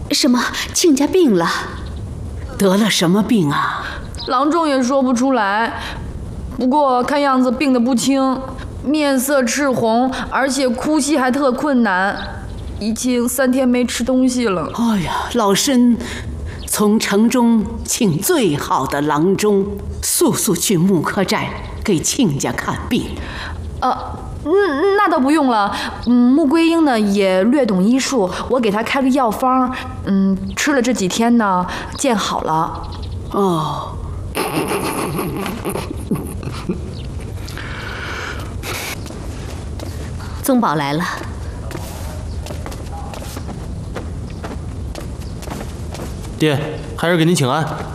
什么？亲家病了？ 得了什么病啊？ 郎中也说不出来，不过看样子病得不轻，面色赤红，而且呼吸还特困难，已经3天没吃东西了。 哎呀，老身从城中请最好的郎中，速速去木柯寨给亲家看病。 那倒不用了。穆桂英呢也略懂医术，我给她开个药方，吃了这几天呢，见好了。 哦。 宗保来了。 爹，孩儿给您请安。